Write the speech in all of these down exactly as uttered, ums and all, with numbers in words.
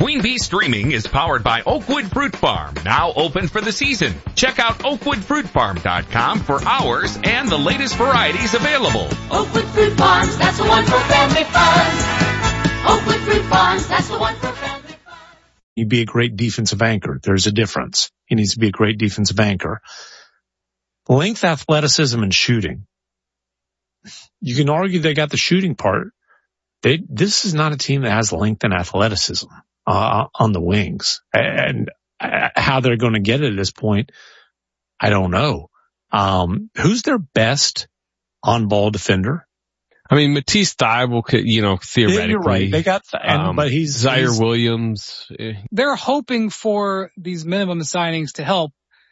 Queen Bee Streaming is powered by Oakwood Fruit Farm, now open for the season. Check out oakwood fruit farm dot com for hours and the latest varieties available. Oakwood Fruit Farms, that's the one for family fun. Oakwood Fruit Farms, that's the one for family fun. He'd be a great defensive anchor. There's a difference. He needs to be a great defensive anchor. Length, athleticism, and shooting. You can argue they got the shooting part. They, this is not a team that has length and athleticism uh, on the wings. And uh, how they're going to get it at this point, I don't know. Um, who's their best on-ball defender? I mean, Matisse Thybulle could, you know, theoretically. Yeah, you're right. They got, and, um, but he's Zaire he's, Williams. They're hoping for these minimum signings to help.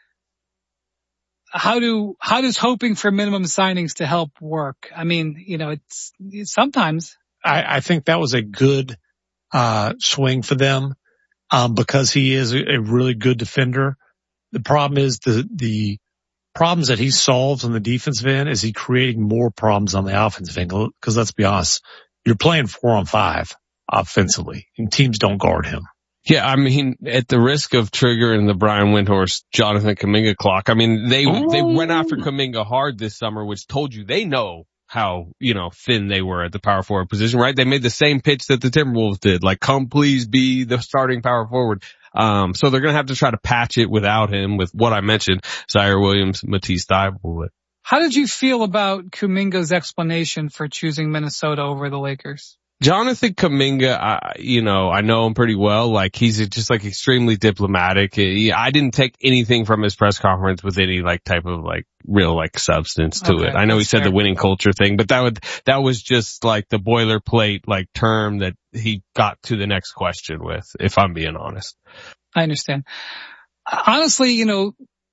How do, how does hoping for minimum signings to help work? I mean, you know, it's, it's sometimes. I, I think that was a good, uh, swing for them, um, because he is a, a really good defender. The problem is the, the problems that he solves on the defensive end is he creating more problems on the offensive end. Cause let's be honest, you're playing four on five offensively and teams don't guard him. Yeah, I mean, at the risk of triggering the Brian Windhorst, Jonathan Kuminga clock, I mean, they, Ooh. they went after Kuminga hard this summer, which told you they know how, you know, thin they were at the power forward position, right? They made the same pitch that the Timberwolves did, like, come please be the starting power forward. Um, so they're going to have to try to patch it without him with what I mentioned, Zaire Williams, Matisse Thybulle. How did you feel about Kuminga's explanation for choosing Minnesota over the Lakers? Jonathan Kuminga, I, you know, I know him pretty well. Like, he's just like extremely diplomatic. He, I didn't take anything from his press conference with any like type of like real like substance to okay, it. I know he said fair. the winning culture thing, but that would, that was just like the boilerplate like term that he got to the next question with, if I'm being honest. I understand. Honestly, you know,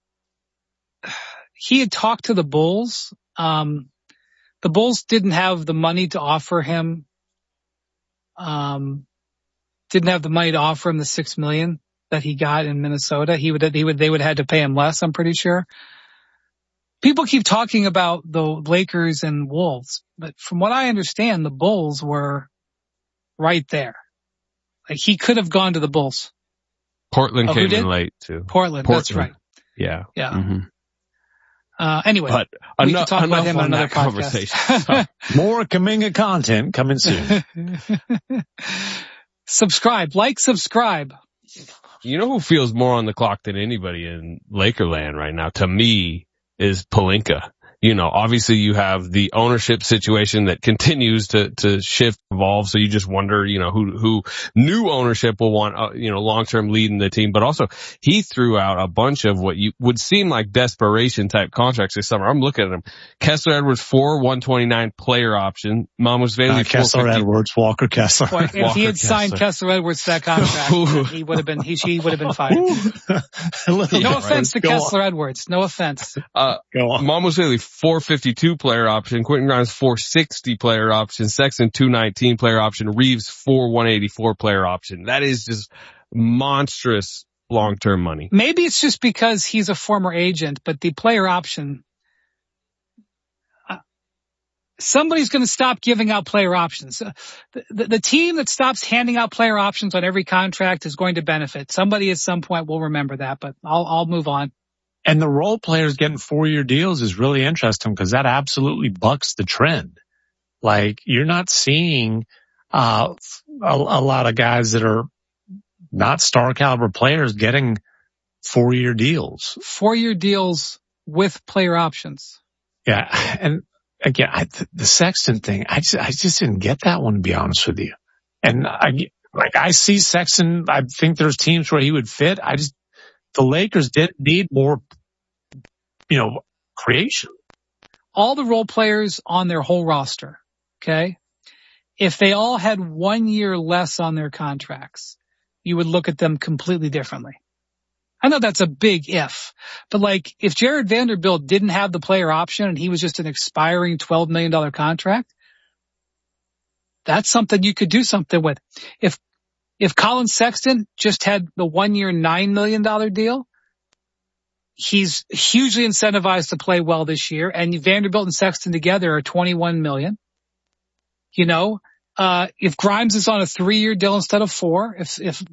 he had talked to the Bulls. Um, the Bulls didn't have the money to offer him. Um, didn't have the money to offer him the six million that he got in Minnesota. He would, he would, they would have had to pay him less, I'm pretty sure. People keep talking about the Lakers and Wolves, but from what I understand, the Bulls were right there. Like, he could have gone to the Bulls. Portland oh, came in late too. Portland, Portland. That's right. Yeah. Yeah. Mm-hmm. Uh, anyway, but we enough, can talk about him on another conversation. More Kuminga content coming soon. Subscribe, like, subscribe. You know who feels more on the clock than anybody in Lakerland right now, to me, is Pelinka. You know, obviously you have the ownership situation that continues to, to shift, evolve. So you just wonder, you know, who, who new ownership will want, uh, you know, long-term lead in the team. But also he threw out a bunch of what you would seem like desperation type contracts this summer. I'm looking at them. Kessler Edwards, four, one twenty-nine player option. Mamus Bailey, uh, Kessler Edwards, Walker Kessler. Boy, if Walker he had Kessler. signed Kessler Edwards to that contract, he would have been, he, he would have been fired. no yeah, offense right. to Go Kessler on. Edwards. No offense. Uh, Go on. Mamus Bailey, four fifty-two player option. Quentin Grimes, four sixty player option. Sexton, two nineteen player option. Reeves, four one eighty-four player option. That is just monstrous long-term money. Maybe it's just because he's a former agent, but the player option, uh, somebody's going to stop giving out player options. Uh, the, the, the team that stops handing out player options on every contract is going to benefit. Somebody at some point will remember that, but I'll, I'll move on. And the role players getting four-year deals is really interesting because that absolutely bucks the trend. Like, you're not seeing uh a, a lot of guys that are not star caliber players getting four-year deals. Four-year deals with player options. Yeah, and again, I, the Sexton thing, I just, I just didn't get that one, to be honest with you. And I, like, I see Sexton, I think there's teams where he would fit. I just, the Lakers did need more, you know, creation. All the role players on their whole roster, okay? If they all had one year less on their contracts, you would look at them completely differently. I know that's a big if, but like, if Jared Vanderbilt didn't have the player option and he was just an expiring twelve million dollars contract, that's something you could do something with. If If Colin Sexton just had the one year, nine million dollars deal, he's hugely incentivized to play well this year. And Vanderbilt and Sexton together are twenty-one million dollars. You know, uh, if Grimes is on a three year deal instead of four, if, if